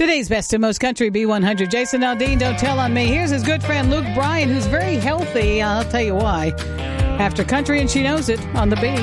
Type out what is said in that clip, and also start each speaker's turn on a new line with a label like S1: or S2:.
S1: Today's best and most country B100. Jason Aldean, Don't Tell on Me. Here's his good friend Luke Bryan, who's very healthy. I'll tell you why. After Country and She Knows It on the B.